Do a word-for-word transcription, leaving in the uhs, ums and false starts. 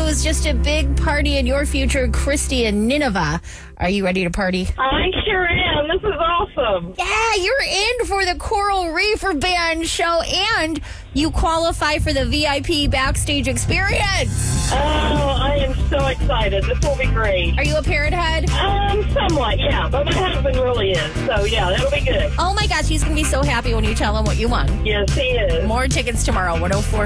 news. Just a big party in your future, Christy in Nineveh. Are you ready to party? I sure am. This is awesome. Yeah, you're in for the Coral Reefer Band show, and you qualify for the V I P backstage experience. Oh, I am so excited. This will be great. Are you a parrot head? Um, somewhat, yeah. But my husband really is. So, yeah, that'll be good. Oh, my gosh. He's going to be so happy when you tell him what you won. Yes, he is. More tickets tomorrow, one oh four